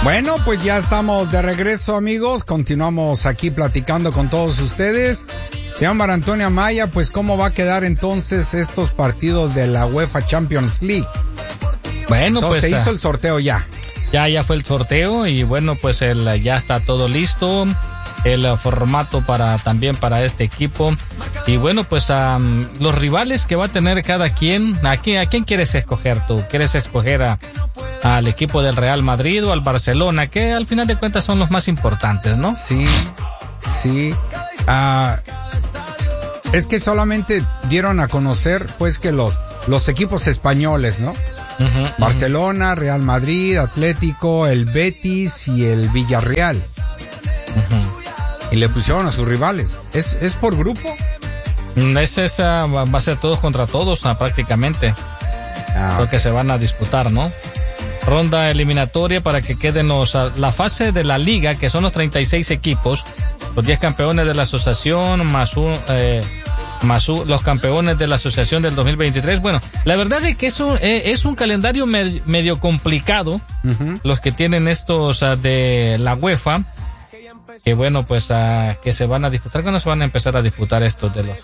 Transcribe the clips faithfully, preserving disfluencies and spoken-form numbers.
Bueno, pues ya estamos de regreso, amigos. Continuamos aquí platicando con todos ustedes. Señor Mar Antonio Amaya, pues ¿cómo va a quedar entonces estos partidos de la UEFA Champions League? Bueno, entonces, pues se hizo uh, el sorteo ya. Ya, ya fue el sorteo y bueno, pues el, ya está todo listo. El uh, formato para también para este equipo. Y bueno, pues um, los rivales que va a tener cada quien. ¿A quién, a quién quieres escoger tú? ¿Quieres escoger a, al equipo del Real Madrid o al Barcelona? Que al final de cuentas son los más importantes, ¿no? Sí, sí. Ah... Uh, Es que solamente dieron a conocer, pues, que los, los equipos españoles, ¿no? Uh-huh, Barcelona, uh-huh. Real Madrid, Atlético, el Betis y el Villarreal. Uh-huh. Y le pusieron a sus rivales. ¿Es, es por grupo? Es esa, va a ser todos contra todos, ah, prácticamente. Ah, lo okay. que se van a disputar, ¿no? Ronda eliminatoria para que queden los, la fase de la liga, que son los treinta y seis equipos, los diez campeones de la asociación, más un, eh, más un, los campeones de la asociación del dos mil veintitrés. Bueno, la verdad es que es un, eh, es un calendario me, medio complicado, uh-huh. los que tienen estos uh, de la UEFA, que bueno, pues uh, que se van a disputar. ¿Cuándo se van a empezar a disputar estos de los?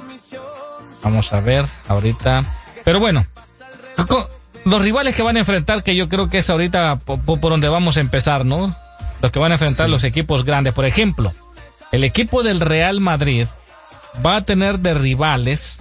Vamos a ver ahorita. Pero bueno, los rivales que van a enfrentar, que yo creo que es ahorita por, por donde vamos a empezar, ¿no? Los que van a enfrentar sí. los equipos grandes. Por ejemplo, el equipo del Real Madrid va a tener de rivales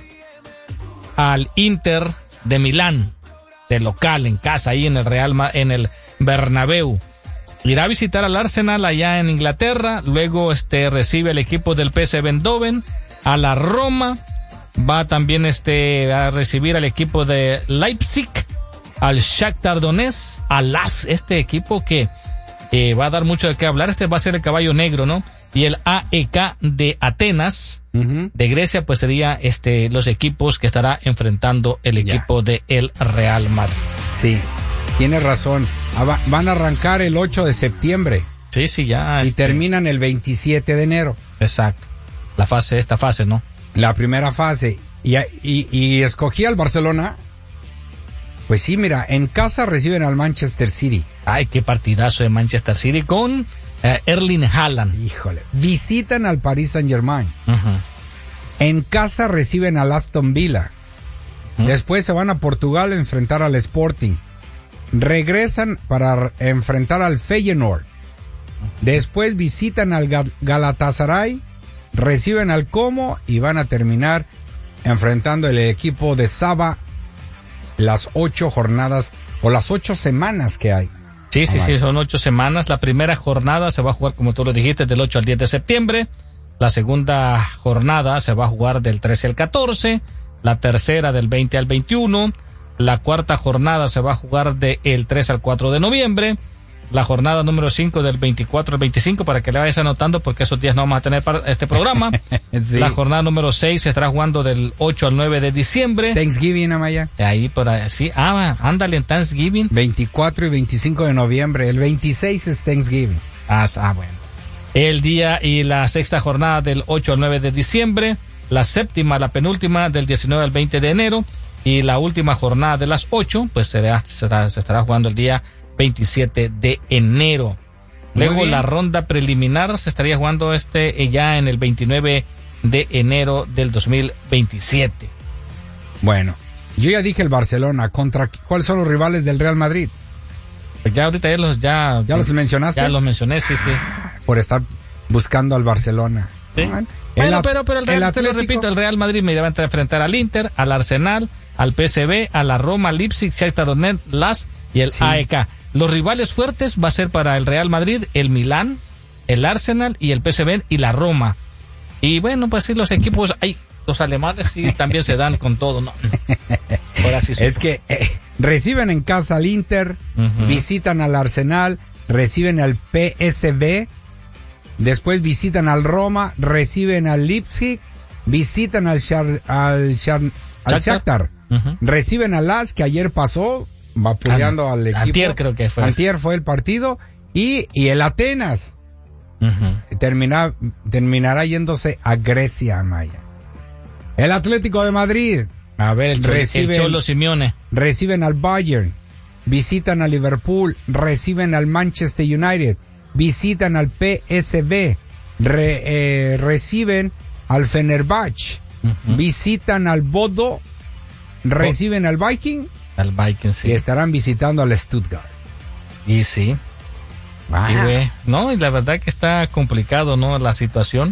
al Inter de Milán, de local, en casa, ahí en el Real, en el Bernabéu. Irá a visitar al Arsenal allá en Inglaterra, luego este recibe al equipo del P S V Eindhoven, a la Roma, va también este a recibir al equipo de Leipzig, al Shakhtar Donetsk, al A S, este equipo que eh, va a dar mucho de qué hablar. Este va a ser el caballo negro, ¿no? Y el A E K de Atenas, uh-huh. de Grecia, pues sería este los equipos que estará enfrentando el equipo yeah. de el Real Madrid. Sí, tienes razón. Van a arrancar el ocho de septiembre. Sí, sí, ya. Y este... terminan el veintisiete de enero. Exacto. La fase, esta fase, ¿no? La primera fase. Y, y, y escogí al Barcelona. Pues sí, mira, en casa reciben al Manchester City. Ay, qué partidazo de Manchester City con uh, Erling Haaland. Híjole. Visitan al Paris Saint-Germain. Uh-huh. En casa reciben al Aston Villa. Uh-huh. Después se van a Portugal a enfrentar al Sporting. Regresan para enfrentar al Feyenoord. Uh-huh. Después visitan al Gal- Galatasaray. Reciben al Como y van a terminar enfrentando el equipo de Saba las ocho jornadas o las ocho semanas que hay. Sí, sí, oh, sí, son ocho semanas. La primera jornada se va a jugar, como tú lo dijiste, del ocho al diez de septiembre. La segunda jornada se va a jugar del trece al catorce. La tercera del veinte al veintiuno. La cuarta jornada se va a jugar del tres al cuatro de noviembre. La jornada número cinco del veinticuatro al veinticinco, para que le vayas anotando, porque esos días no vamos a tener para este programa. Sí. La jornada número seis se estará jugando del ocho al nueve de diciembre. Thanksgiving, Amaya. Ahí, por ahí, sí. Ah, ándale, en Thanksgiving. veinticuatro y veinticinco de noviembre. El veintiséis es Thanksgiving. Ah, ah, bueno. El día y la sexta jornada del ocho al nueve de diciembre. La séptima, la penúltima, del diecinueve al veinte de enero. Y la última jornada de las ocho, pues será, será, se estará jugando el día veintisiete de enero. Luego la ronda preliminar se estaría jugando este ya en el veintinueve de enero del dos mil veintisiete. Bueno, yo ya dije el Barcelona. ¿Contra cuáles son los rivales del Real Madrid? Pues ya ahorita ya los ya ¿Ya los mencionaste? Ya los mencioné, sí, sí. Por estar buscando al Barcelona. Sí. Bueno, pero, pero, pero el Real, el te lo repito, el Real Madrid me va a enfrentar al Inter, al Arsenal, al P S V, a la Roma, Leipzig, Shakhtar Donetsk, L A S y el sí. A E K. Los rivales fuertes va a ser para el Real Madrid, el Milán, el Arsenal y el P S V y la Roma. Y bueno, pues sí, los equipos, ay, los alemanes sí también se dan con todo, ¿no? Ahora sí es que eh, reciben en casa al Inter, uh-huh. visitan al Arsenal, reciben al P S V, después visitan al Roma, reciben al Leipzig, visitan al Shar, al, Shar, al Shakhtar, uh-huh. reciben al L A S, que ayer pasó, vapuleando al equipo. Antier creo que fue. Antier fue el partido. Y, y el Atenas uh-huh. termina, terminará yéndose a Grecia, Maya. El Atlético de Madrid. A ver, el, reciben, el Cholo Simeone. Reciben al Bayern. visitan a Liverpool, reciben al Manchester United, visitan al P S V, re, eh, reciben al Fenerbahce, uh-huh. visitan al Bodo, reciben oh. al Viking, al Viking, sí. y estarán visitando al Stuttgart. Y sí. Ah. Y ve, no, y la verdad que está complicado, ¿no? La situación,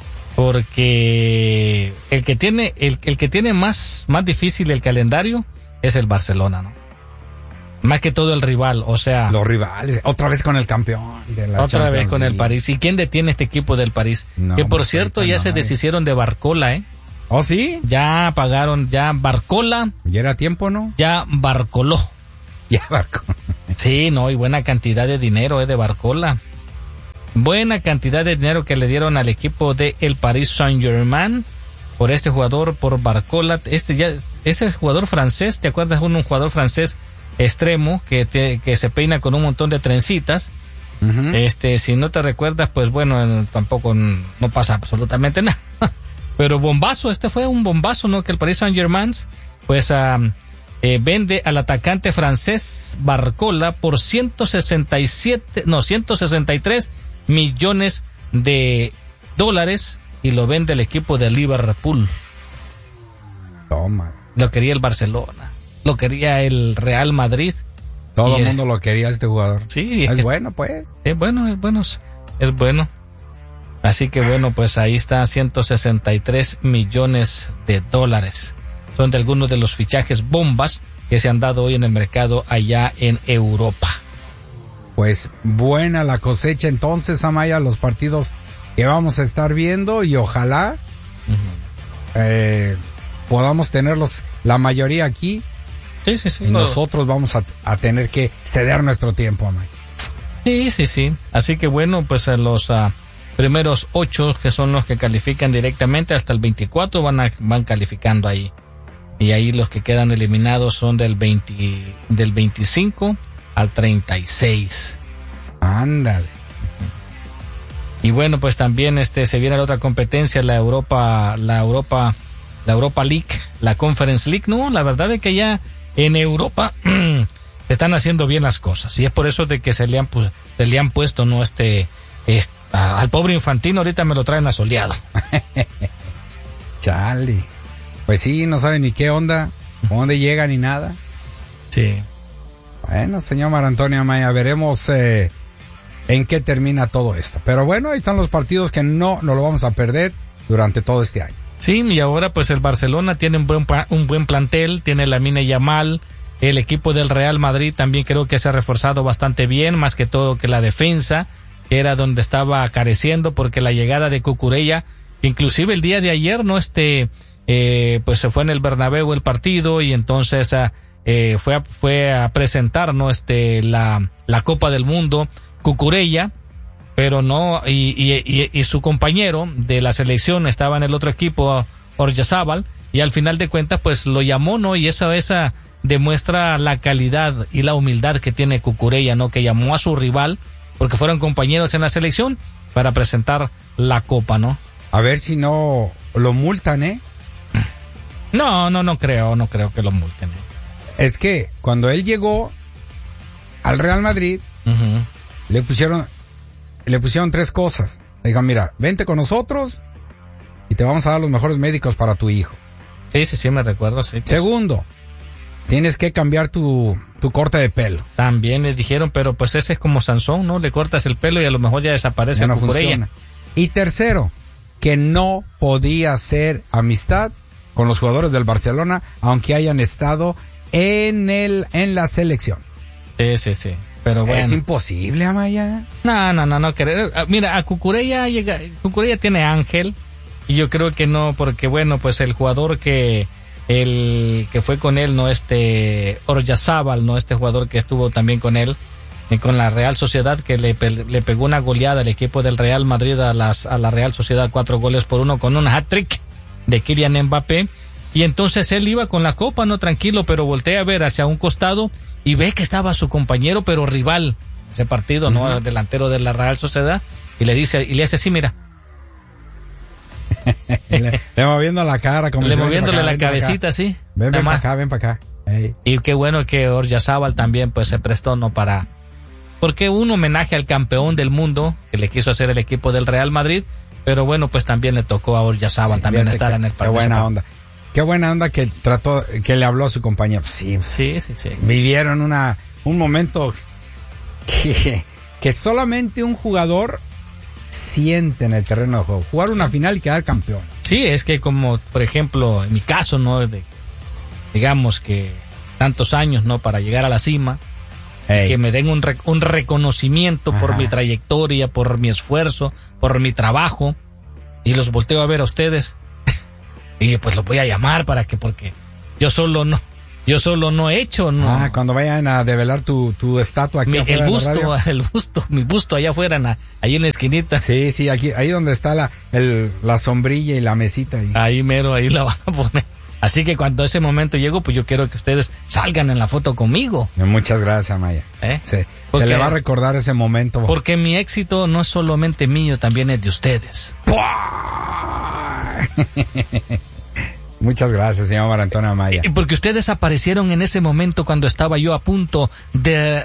porque el que tiene, el, el que tiene más, más difícil el calendario es el Barcelona, ¿no? Más que todo el rival, o sea. Los rivales, otra vez con el campeón de la Otra Champions vez con League. el París. ¿Y quién detiene este equipo del París? No, que por cierto ya no se hay. deshicieron de Barcola, ¿eh? ¿Oh, sí? Ya pagaron, ya Barcola. Ya era tiempo, ¿no? Ya Barcoló. Ya Barcoló. Sí, no, y buena cantidad de dinero, ¿eh? De Barcola. Buena cantidad de dinero que le dieron al equipo de el Paris Saint-Germain por este jugador, por Barcola. Este ya, ese jugador francés, ¿te acuerdas? Un, un jugador francés extremo que te, que se peina con un montón de trencitas. Uh-huh. Este, si no te recuerdas, pues bueno, tampoco no pasa absolutamente nada. Pero bombazo, este fue un bombazo, ¿no? Que el Paris Saint-Germain, pues, uh, eh, vende al atacante francés Barcola por ciento sesenta y siete, no, ciento sesenta y tres millones de dólares y lo vende el equipo de Liverpool. Toma. Lo quería el Barcelona. Lo quería el Real Madrid. Todo el mundo lo quería este jugador. Sí. Es, es bueno, pues. Es bueno, es bueno, es bueno. Así que bueno, pues ahí está, ciento sesenta y tres millones de dólares. Son de algunos de los fichajes bombas que se han dado hoy en el mercado allá en Europa. Pues buena la cosecha entonces, Amaya, los partidos que vamos a estar viendo y ojalá uh-huh. eh, podamos tenerlos la mayoría aquí. Sí, sí, sí. Y no. nosotros vamos a, a tener que ceder nuestro tiempo, Amaya. Sí, sí, sí. Así que bueno, pues los uh, primeros ocho, que son los que califican directamente, hasta el veinticuatro van, a, van calificando ahí. Y ahí los que quedan eliminados son del veinte, del veinticinco al treinta y seis. Ándale. Y bueno, pues también este se viene la otra competencia, la Europa, la Europa, la Europa League, la Conference League. No, la verdad es que ya en Europa se están haciendo bien las cosas. Y es por eso de que se le han, pues, se le han puesto, no este, este a, al pobre Infantino ahorita me lo traen asoleado. Chale. Pues sí, no sabe ni qué onda, dónde llega ni nada. Sí. Bueno, señor Mar Antonio Amaya, veremos eh, en qué termina todo esto. Pero bueno, ahí están los partidos que no nos lo vamos a perder durante todo este año. Sí, y ahora pues el Barcelona tiene un buen, un buen plantel, tiene Lamine Yamal, el equipo del Real Madrid también creo que se ha reforzado bastante bien, más que todo que la defensa, que era donde estaba careciendo, porque la llegada de Cucurella, inclusive el día de ayer, no este... Eh, pues se fue en el Bernabéu el partido y entonces eh, fue a, fue a presentar no este la la Copa del Mundo Cucurella, pero no y, y, y, y su compañero de la selección estaba en el otro equipo, Orjazábal, y al final de cuentas pues lo llamó, no, y esa esa demuestra la calidad y la humildad que tiene Cucurella, no, que llamó a su rival porque fueron compañeros en la selección para presentar la copa, no. A ver si no lo multan, ¿eh? No, no, no creo, no creo que lo multen. Es que cuando él llegó al Real Madrid, uh-huh. le pusieron, le pusieron tres cosas. Le dijeron, mira, vente con nosotros y te vamos a dar los mejores médicos para tu hijo. Sí, sí, sí, me recuerdo, sí. Segundo, tienes que cambiar tu, tu corte de pelo. También le dijeron, pero pues ese es como Sansón, ¿no? Le cortas el pelo y a lo mejor ya desaparece. Ya no funciona. Y tercero, que no podía hacer amistad con los jugadores del Barcelona, aunque hayan estado en el en la selección. Sí, sí, sí. Pero bueno. Es imposible, Amaya. No, no, no, no. Mira, a Cucurella llega, Cucurella tiene ángel y yo creo que no, porque bueno, pues el jugador que el que fue con él, no este Orjazábal, no este jugador que estuvo también con él y con la Real Sociedad, que le, le pegó una goleada al equipo del Real Madrid a las a la Real Sociedad cuatro goles por uno con un hat-trick de Kylian Mbappé, y entonces él iba con la copa, no tranquilo, pero voltea a ver hacia un costado y ve que estaba su compañero, pero rival, ese partido, uh-huh. ¿no? El delantero de la Real Sociedad, y le dice, y le hace así, mira. le, le moviendo la cara, como le moviéndole acá, la cabecita, sí. Ven, ven para acá, ven para acá. Hey. Y qué bueno que Oryazábal también pues se prestó, ¿no? Para... Porque un homenaje al campeón del mundo que le quiso hacer el equipo del Real Madrid, pero bueno, pues también le tocó a Oryazábal sí, también estar que, en el partido. Qué buena onda. Qué buena onda que trató, que le habló a su compañía. Sí, sí, sí, sí. Vivieron una, un momento que, que solamente un jugador siente en el terreno de juego. Jugar una final y quedar campeón. Sí, es que como, por ejemplo, en mi caso, ¿no? De, digamos que tantos años, ¿no? Para llegar a la cima. Hey. Que me den un, rec- un reconocimiento Ajá. por mi trayectoria, por mi esfuerzo, por mi trabajo. Y los volteo a ver a ustedes. Y pues los voy a llamar para que, porque yo solo no, yo solo no he hecho, ¿no? Ah, cuando vayan a develar tu, tu estatua aquí mi, afuera el busto, de la radio. el busto, mi busto allá afuera, en la, ahí en la esquinita. Sí, sí, aquí, ahí donde está la, el, la sombrilla y la mesita. Ahí. ahí mero, ahí la van a poner. Así que cuando ese momento llego, pues yo quiero que ustedes salgan en la foto conmigo. Muchas gracias, Maya. ¿Eh? Se, porque, se le va a recordar ese momento. Porque mi éxito no es solamente mío, también es de ustedes. Muchas gracias, señor María Antonia Maya. Porque ustedes aparecieron en ese momento cuando estaba yo a punto de